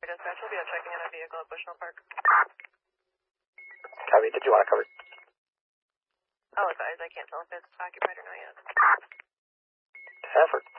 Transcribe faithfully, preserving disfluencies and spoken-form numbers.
dispatch. We'll be out checking on a vehicle at Bushnell Park. Copy. Did you want to cover? I'll advise. I can't tell if it's occupied or not yet. Effort.